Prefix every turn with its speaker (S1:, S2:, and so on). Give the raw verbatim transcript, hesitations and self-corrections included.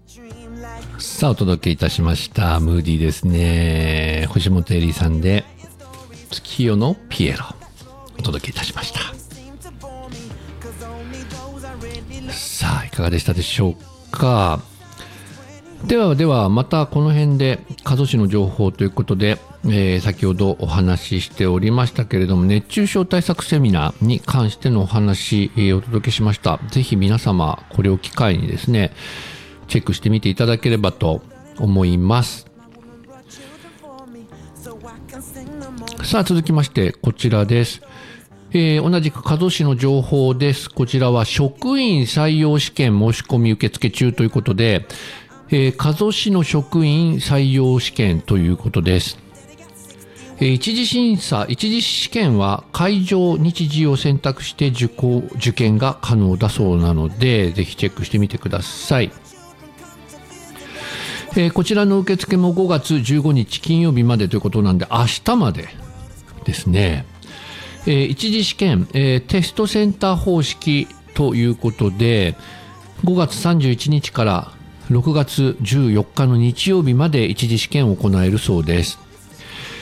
S1: さあお届けいたしましたムーディーですね。星本エリーさんで月夜のピエロお届けいたしました。さあいかがでしたでしょうか。ではではまたこの辺で加須市の情報ということで、えー、先ほどお話ししておりましたけれども、熱中症対策セミナーに関してのお話、えー、お届けしました。ぜひ皆様これを機会にですねチェックしてみていただければと思います。さあ続きましてこちらです。えー、同じく加須市の情報です。こちらは職員採用試験申し込み受付中ということで、えー、加須市の職員採用試験ということです。えー、一次審査、一次試験は会場日時を選択して受講、受験が可能だそうなので、ぜひチェックしてみてください。えー、こちらの受付もごがつじゅうごにち金曜日までということなんで、明日までですね。えー、一次試験、えー、テストセンター方式ということで、ごがつさんじゅういちにちからろくがつじゅうよっかの日曜日まで一次試験を行えるそうです。